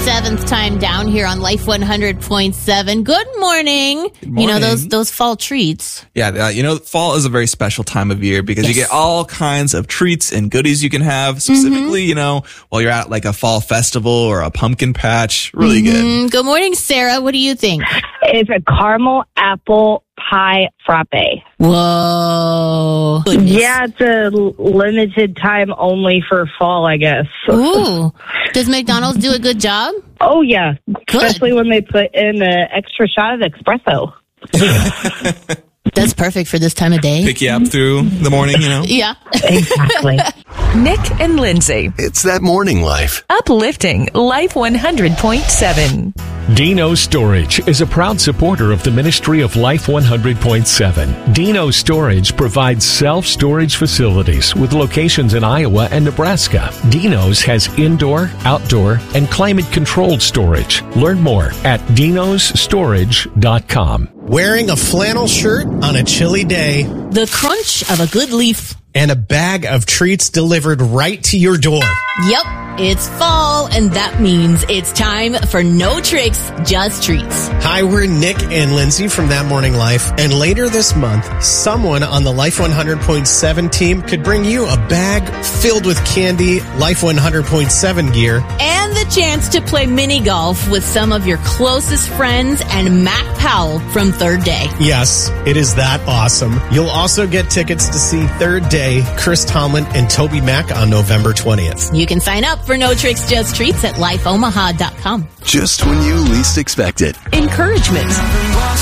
7th time down here on Life 100.7. Good morning. Good morning. You know, those fall treats. Yeah, fall is a very special time of year because you get all kinds of treats and goodies you can have. Specifically, while you're at like a fall festival or a pumpkin patch. Really good. Good morning, Sarah. What do you think? It's a caramel apple pie frappe. Whoa. Goodness. Yeah, it's a limited time only for fall, I guess. Ooh. Does McDonald's do a good job? Oh, yeah. Good. Especially when they put in an extra shot of espresso. That's perfect for this time of day. Pick you up through the morning, Yeah. Exactly. Nick and Lindsay. It's that morning life. Uplifting Life 100.7. Dino Storage is a proud supporter of the Ministry of Life 100.7. Dino Storage provides self-storage facilities with locations in Iowa and Nebraska. Dino's has indoor, outdoor, and climate-controlled storage. Learn more at dinosstorage.com. Wearing a flannel shirt on a chilly day. The crunch of a good leaf. And a bag of treats delivered right to your door. Yep, it's fall, and that means it's time for No Tricks, Just Treats. Hi, we're Nick and Lindsay from That Morning Life. And later this month, someone on the Life 100.7 team could bring you a bag filled with candy, Life 100.7 gear. And the chance to play mini golf with some of your closest friends and Mac Powell from Third Day. Yes, it is that awesome. You'll also get tickets to see Third Day, Chris Tomlin, and Toby Mac on November 20th. You can sign up for No Tricks, Just Treats at lifeomaha.com. Just when you least expect it. Encouragement.